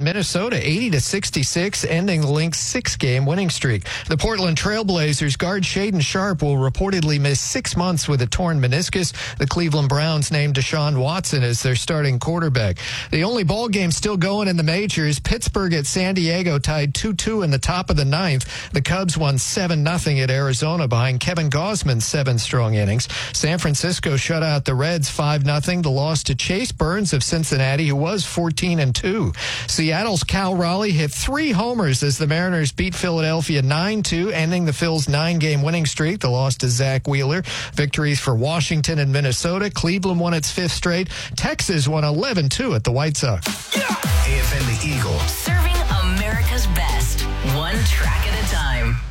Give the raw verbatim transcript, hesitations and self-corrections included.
Minnesota eighty to sixty-six, ending the Lynx six-game winning streak. The Portland Trailblazers guard Shaedon Sharpe will reportedly miss six months with a torn meniscus. The Cleveland Browns named Deshaun Watson as their starting quarterback. The only ball game still going in the majors, Pittsburgh at San Diego tied two two in the top of the ninth. The Cubs won seven nothing at Arizona behind Kevin Gausman's seven strong innings. San Francisco shut out the Reds five nothing. The loss to Chase Burns of Cincinnati, who was fourteen and two. Seattle's Cal Raleigh hit three homers as the Mariners beat Philadelphia nine two, ending the Phils' nine-game winning streak. The loss to Zach Wheeler. Victories for Washington and Minnesota. Cleveland won its fifth straight. Texas won eleven two at the White Sox. Yeah! A F M The Eagle. Serving America's best, one track at a time.